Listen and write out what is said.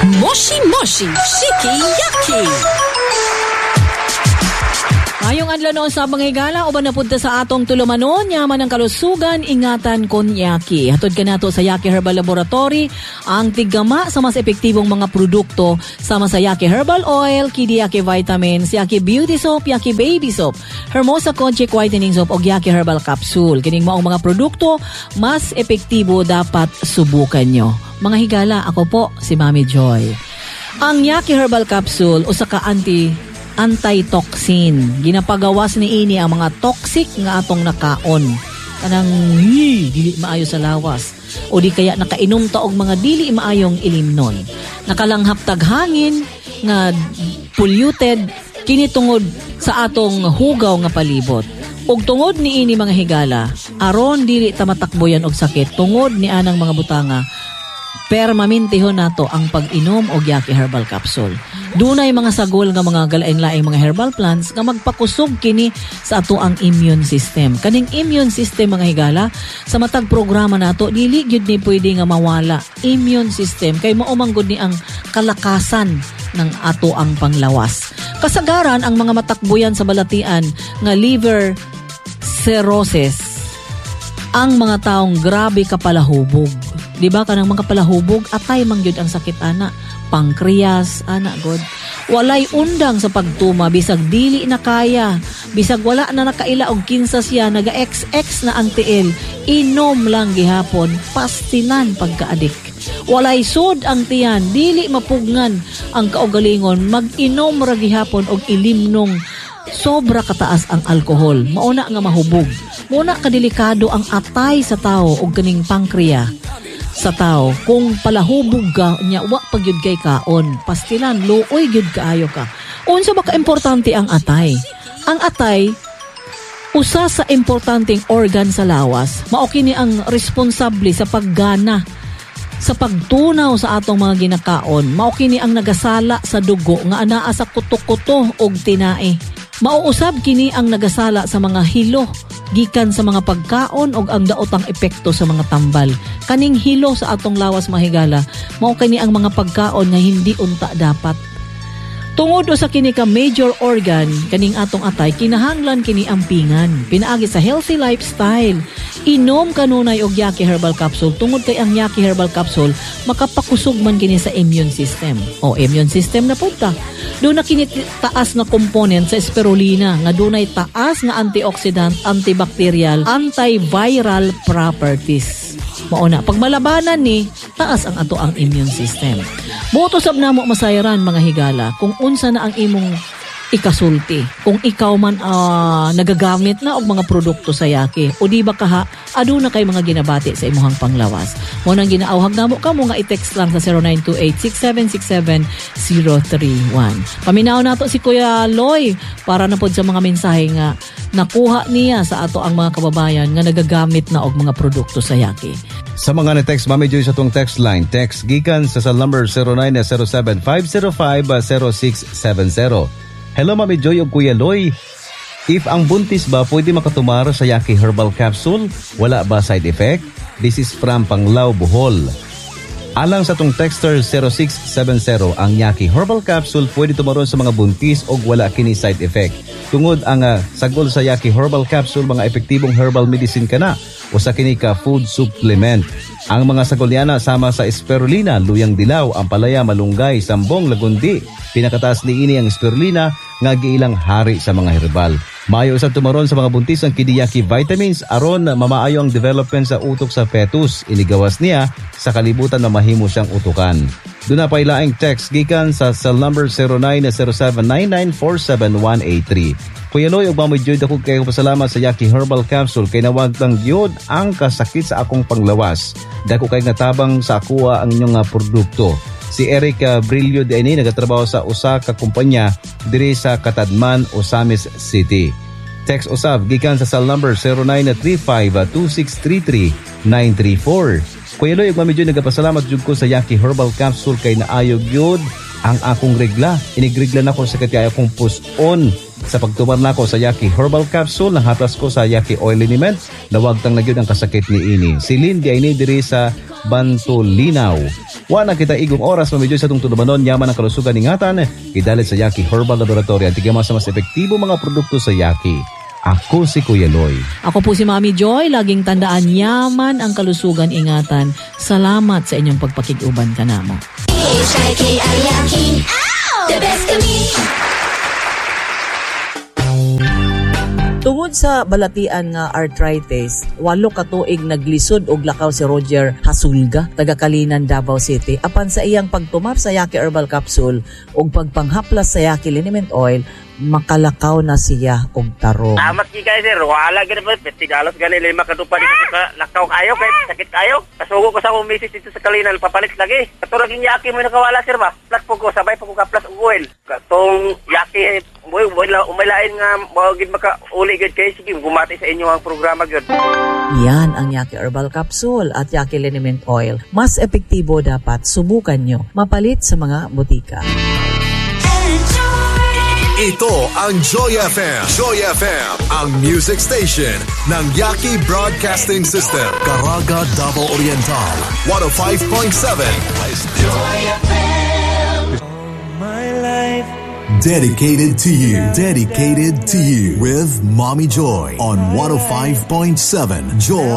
Moshi Moshi Shiki-Yaki. Ngayong adlaw noon sa mga higala, uban napunta sa atong tulumanon, yaman ng kalusugan, ingatan kon Yaki. Hatod ka nato sa Yaki Herbal Laboratory, ang tiggama sa mas epektibong mga produkto sama sa Yaki Herbal Oil, Kidi Yaki Vitamins, Yaki Beauty Soap, Yaki Baby Soap, Hermosa Conchic Whitening Soap o Yaki Herbal Capsule. Kining maong mga produkto, mas epektibo dapat subukan nyo. Mga higala, ako po si Mami Joy. Ang Yaki Herbal Capsule, usa ka anti-toxin. Ginapagawas ni ini ang mga toxic nga atong nakaon. Kanang dili maayo sa lawas. O di kaya nakainom ta og mga dili maayong ilimnon. Nakalanghap tag hangin nga polluted kini tungod sa atong hugaw nga palibot. Og tungod ni ini mga higala, aron dili ta matakboyan og sakit tungod ni anang mga butanga. Permamintihon nato ang pag-inom og Yaki Herbal Capsule. Dunay mga sagol nga mga galain-laing mga herbal plants nga magpakusog kini sa ato ang immune system. Kaning immune system mga higala, sa matag programa nato dili gyud ni pwede nga mawala immune system kay mao man gud ni ang kalakasan ng ato ang panglawas. Kasagaran ang mga matakbuyan sa balatian nga liver cirrhosis, ang mga taong grabe kapalahubog. Di ba kanang mga palahubog atay mangyud ang sakit ana, pancreas ana god. Walay undang sa pagtuma bisag dili na kaya, bisag wala na nakaila og kinsa siya, naga-XX na ang tiil, inom lang gihapon, pastilan pagkaadik. Walay sud ang tiyan, dili mapugngan ang kaugalingon, mag-inom ra gihapon og ilimnong sobra kataas ang alkohol, mauna nga mahubog. Muna kadelikado ang atay sa tao og kaning pancreas sa tao. Kung palahubog ka nya wa pagyud kay kaon, pastilan luoy gyud kaayo ka. Unsa ba ka importante ang atay? Ang atay usa sa importanteng organ sa lawas. Mao kini ang responsable sa paggana, sa pagtunaw sa atong mga ginakaon. Mao kini ang nagasala sa dugo nga anaa sa kuto-kuto og tinae. Mauusab kini ang nagasala sa mga hilo gikan sa mga pagkaon og ang daotang epekto sa mga tambal. Kaning hilo sa atong lawas mahigala, mao kini ang mga pagkaon nga hindi unta dapat. Tungod usa kini ka major organ kaning atong atay, kinahanglan kini ampingan. Pinaagi sa healthy lifestyle, inom kanunay og Yaki Herbal Capsule tungod kay ang Yaki Herbal Capsule makapakusog man kini sa immune system. O immune system na punta. Doon na kini taas na component sa spirulina nga dunay taas nga antioxidant, antibacterial, antiviral properties. Mauna, pag malabanan ni, taas ang ato ang immune system. Buto sab namo masayran mga higala kung unsa na ang imong ikasulti. Kung ikaw man nagagamit na og mga produkto sa Yaki o di ba kaha aduna kay mga ginabati sa imuhang panglawas. Mo nang ginaawhag namo kamo nga i-text lang sa 0928-6767-031. Paminaw nato si Kuya Loy para na pod sa mga mensahe nga nakuha niya sa ato ang mga kababayan nga nagagamit na og mga produkto sa Yaki. Sa mga na-text, Mami Joy sa itong text line, text gikan sa number 0907-505-0670. Hello Mami Joy o Kuya Loy. If ang buntis ba pwede makatumara sa Yaki Herbal Capsule? Wala ba side effect? This is from Panglao, Bohol. Alang sa itong texter 0670, ang Yaki Herbal Capsule pwede tumaron sa mga buntis o wala kini side effect. Tungod ang sagol sa Yaki Herbal Capsule, mga epektibong herbal medicine ka na o sa kini ka food supplement. Ang mga sagol niya sama sa spirulina, luyang dilaw, ampalaya, malunggay, sambong, lagundi. Pinakataas ni ini ang spirulina nga giilang hari sa mga herbal. Maayo sa tumaron sa mga buntis ang Kidi Yaki Vitamins aron mamaayo ang development sa utok sa fetus. Inigawas niya sa kalibutan na mahimo siyang utukan. Doon na pailaing text gikan sa cell number 09079947-183. Kuya Loy, ug Mami Joy, dako kayo pasalamat sa Yaki Herbal Capsule kay nawag lang gyud ang kasakit sa akong panglawas. Dako kay natabang sa akuha ang inyong produkto. Si Eric Brillo Deni nagatrabaho sa usa ka kumpanya diri sa Katadman, Osamis City. Text usab gikan sa cell number 0935-2633-934. Kuya Loy, ug Mami Joy, nagapasalamat jud ko sa Yaki Herbal Capsule kay naayog gyud ang akong regla. Inigregla na ko sa kaya akong push-on Sa pagtumar nako sa Yaki Herbal Capsule, nahatas ko sa Yaki Oil Liniment, nawag tang nagyod ang kasakit ni ini. Si Lindy ay diri sa Bantolinaw. Wa na kita igong oras mamidyo sa tungtong tubanon, yaman ang kalusugan ingatan, idalit sa Yaki Herbal Laboratory, ang tigama sa mas epektibo mga produkto sa Yaki. Ako si Kuya Loy. Ako po si Mami Joy. Laging tandaan, yaman ang kalusugan ingatan. Salamat sa inyong pagpakiguban kanamo. The best kami. Tungod sa balatian nga arthritis, 8 ka tuig naglisod og lakaw si Roger Hasulga, taga Kalinan, Davao City. Apan sa iyang pagtumar sa Yaki Herbal Capsule ug pagpanghaplas sa Yaki Liniment Oil, makalakaw na siya og tarong. Amat ki kay sir, wala gid pa petigalos gani 5 katupad dito sa lakaw kayo kay sakit kayo. Kasugo ko sa akong misis dito sa Kalinan, papalit lagi. Katulad ng Yaki mo nakawala sir ba? Plus po ko sabay po ko ka plus oil. Katong Yaki umalain nga gid maka-uli gid kay sige gumati sa inyo ang programa gid. Yan ang Yaki Herbal Capsule at Yaki Liniment Oil. Mas epektibo dapat subukan nyo. Mapalit sa mga butika. Ito ang Joy FM. Joy FM, ang music station ng Yaki Broadcasting System. Caraga, Davao Oriental, 105.7. Joy FM. My life. Dedicated to you. Dedicated to you. With Mommy Joy on 105.7 Joy.